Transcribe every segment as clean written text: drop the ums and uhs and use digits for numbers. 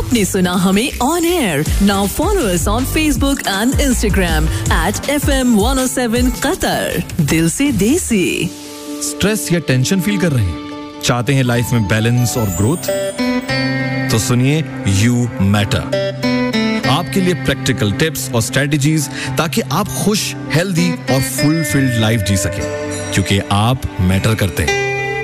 आपने सुना हमें on air. Now follow us on Facebook and Instagram @FM107 Qatar. दिल से देसी. स्ट्रेस या टेंशन फील कर रहे हैं? चाहते हैं लाइफ में बैलेंस और ग्रोथ? तो सुनिए यू मैटर. आपके लिए प्रैक्टिकल टिप्स और स्ट्रेटजीज ताकि आप खुश, हेल्दी और फुलफिल्ड लाइफ जी सकें, क्योंकि आप मैटर करते हैं.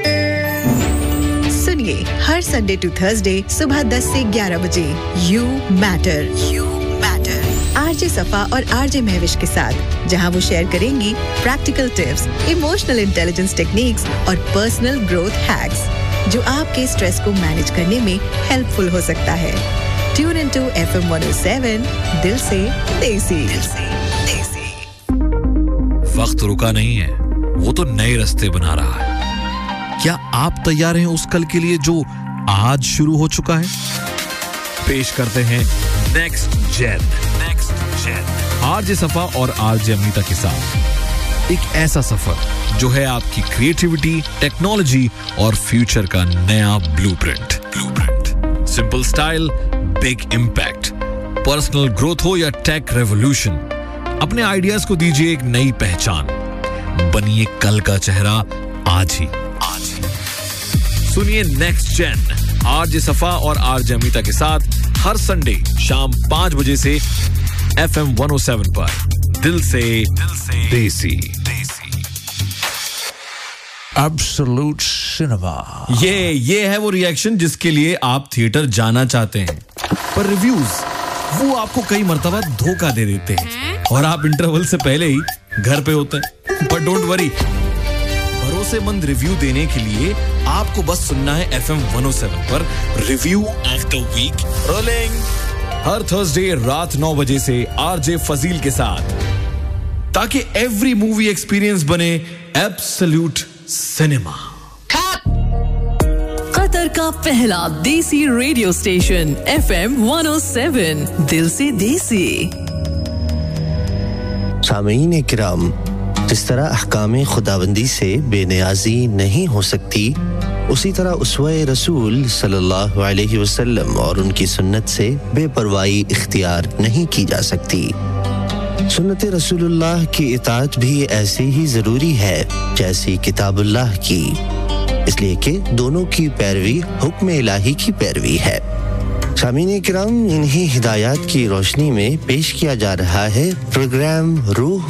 सुनिए हर संडे टू थर्सडे सुबह 10 से 11 बजे यू मैटर आरजे सफा और आरजे महविश के साथ, जहां वो शेयर करेंगी practical tips, emotional intelligence techniques और पर्सनल ग्रोथ हैक्स, जो आपके स्ट्रेस को मैनेज करने में हेल्पफुल हो सकता है. Tune in to FM 107. दिल से देसी. वक्त रुका नहीं है, वो तो नए रास्ते बना रहा है. क्या आप तैयार हैं उस कल के लिए जो आज शुरू हो चुका है? पेश करते हैं नेक्स्ट जेन आरजे सफा और आरजे अमीता के साथ एक ऐसा सफर जो है आपकी क्रिएटिविटी, टेक्नोलॉजी और फ्यूचर का नया blueprint. Simple style, big impact. Personal growth हो या टेक रेवोल्यूशन, अपने आइडियाज को दीजिए एक नई पहचान. बनिए कल का चेहरा आज ही. सुनिए नेक्स्ट जेन आरजे सफा और आरजे अमीता के साथ हर संडे शाम 5 बजे से FM 107 पर. दिल से देसी. Absolute cinema. ये है वो रिएक्शन जिसके लिए आप थिएटर जाना चाहते हैं, पर रिव्यूज वो आपको कई मर्तबा धोखा दे देते हैं और आप इंटरवल से पहले ही घर पे होते हैं. पर डोंट वरी, भरोसेमंद रिव्यू देने के लिए आपको बस सुनना है FM 107 पर review of the week rolling. Her Thursday रात 9 बजे से आरजे फजील के साथ, ताकि एवरी मूवी एक्सपीरियंस बने एब्सोल्यूट सिनेमा. कतर का पहला देसी रेडियो स्टेशन FM 107. दिल से देसी. सामीन किराम, जिस तरह अहकाम खुदाबंदी से बेनियाजी नहीं हो सकती, उसी तरह उसवे रसूल सल्लल्लाहु अलैहि वसल्लम और उनकी सुन्नत से बेपरवाही इख्तियार नहीं की जा सकती. सुन्नत रसूलुल्लाह की इताअत भी ऐसी ही ज़रूरी है जैसी किताबुल्लाह की, इसलिए कि दोनों की पैरवी हुक्म इलाही की पैरवी है. सामीन किराम, इन्हीं हिदायत की रोशनी में पेश किया जा रहा है प्रोग्राम रूह